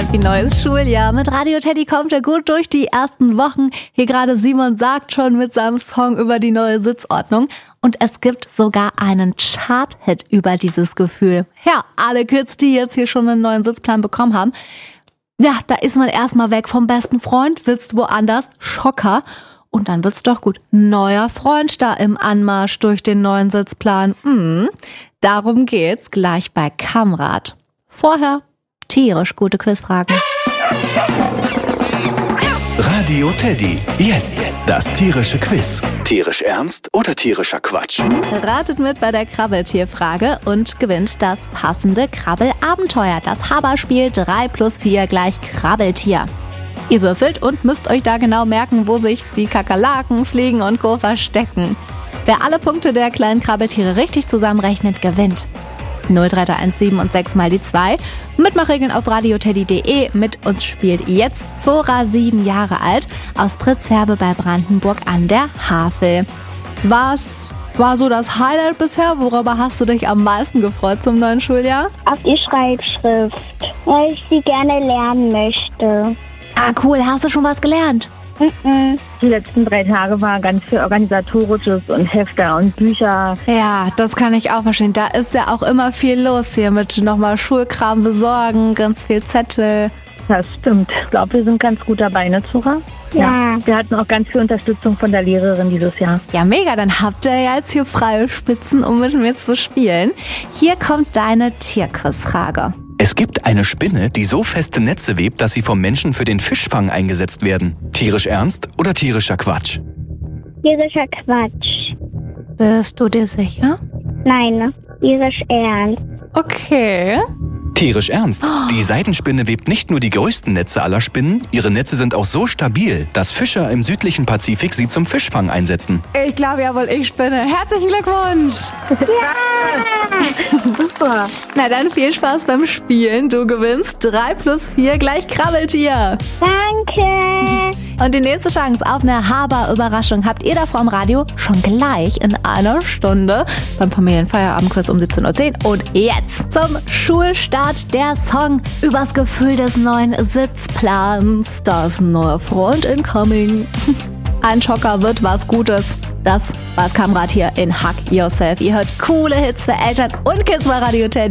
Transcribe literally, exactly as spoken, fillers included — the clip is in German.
Happy neues Schuljahr. Mit Radio Teddy kommt er gut durch die ersten Wochen. Hier gerade Simon sagt schon mit seinem Song über die neue Sitzordnung. Und es gibt sogar einen Chart-Hit über dieses Gefühl. Ja, alle Kids, die jetzt hier schon einen neuen Sitzplan bekommen haben. Ja, da ist man erstmal weg vom besten Freund, sitzt woanders, Schocker. Und dann wird's doch gut. Neuer Freund da im Anmarsch durch den neuen Sitzplan. Hm, darum geht's gleich bei Kamrad. Vorher tierisch gute Quizfragen. Radio Teddy. Jetzt das tierische Quiz. Tierisch ernst oder tierischer Quatsch? Ratet mit bei der Krabbeltierfrage und gewinnt das passende Krabbelabenteuer. Das Haberspiel drei plus vier gleich Krabbeltier. Ihr würfelt und müsst euch da genau merken, wo sich die Kakerlaken, Fliegen und Co. verstecken. Wer alle Punkte der kleinen Krabbeltiere richtig zusammenrechnet, gewinnt. null drei drei eins sieben und sechs mal die zwei. Mitmachregeln auf radioteddy punkt de. Mit uns spielt jetzt Zora, sieben Jahre alt, aus Pritzerbe bei Brandenburg an der Havel. Was war so das Highlight bisher? Worüber hast du dich am meisten gefreut zum neuen Schuljahr? Auf die Schreibschrift, weil ich sie gerne lernen möchte. Ah, cool. Hast du schon was gelernt? Mm-mm. Die letzten drei Tage war ganz viel Organisatorisches und Hefter und Bücher. Ja, das kann ich auch verstehen. Da ist ja auch immer viel los hier mit nochmal Schulkram besorgen, ganz viel Zettel. Das stimmt. Ich glaube, wir sind ganz gut dabei, ne, Zora? Ja. Wir hatten auch ganz viel Unterstützung von der Lehrerin dieses Jahr. Ja, mega. Dann habt ihr ja jetzt hier freie Spitzen, um mit mir zu spielen. Hier kommt deine Tierquizfrage. Es gibt eine Spinne, die so feste Netze webt, dass sie vom Menschen für den Fischfang eingesetzt werden. Tierisch ernst oder tierischer Quatsch? Tierischer Quatsch. Bist du dir sicher? Nein, tierisch ernst. Okay. Tierisch ernst. Die Seidenspinne webt nicht nur die größten Netze aller Spinnen, ihre Netze sind auch so stabil, dass Fischer im südlichen Pazifik sie zum Fischfang einsetzen. Ich glaube ja wohl, ich spinne. Herzlichen Glückwunsch. Super. Na dann viel Spaß beim Spielen. Du gewinnst drei plus vier gleich Krabbeltier. Danke. Und die nächste Chance auf eine Haber-Überraschung habt ihr da vorm Radio schon gleich in einer Stunde beim Familienfeierabendquiz um siebzehn Uhr zehn. Und jetzt zum Schulstart der Song übers Gefühl des neuen Sitzplans. Da ist ein neuer Freund incoming. Ein Schocker wird was Gutes. Das war's Kamrad hier in Hug Yourself. Ihr hört coole Hits für Eltern und Kids bei Radio Teddy.